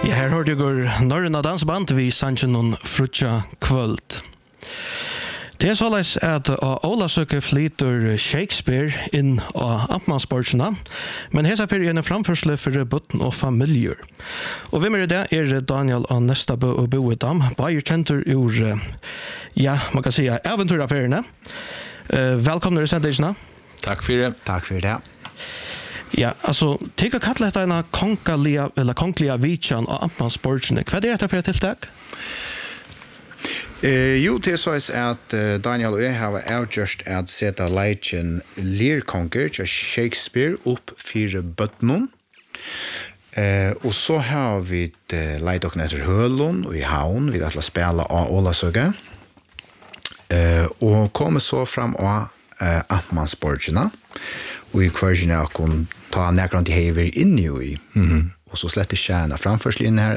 Ja, her hørte jeg Norrøna dansband vi sannsyn noen frutja kvöld. Det såleis at Ålasøke flyter Shakespeare inn av Amtmannsborgsna, men hesa fyrir en framførsle for botten og familier. Og hvem det Daniel og Nestabø og Boedam, bare kjenter ur, ja, man kan si, eventuraffærene. Velkommen til sendisene. Takk for det. Takk for det. Ja, altså, tenk å kalle dette en kongelige vitjan av Amtmannsborgsna. Hva det for et tiltak? Jo, det så at Daniel og jeg har avgjørst at sette leitjen Lirkonger til Shakespeare opp 4 bøttene. Og så har vi leit dere etter Hølund og i Havn, vi har spela av Ålasøke. Og kommer så fram av Amtmannsborgsna. Og i kvargene kan ta nærkant i hever inn i. Og så slett ikke en framførsel inn her,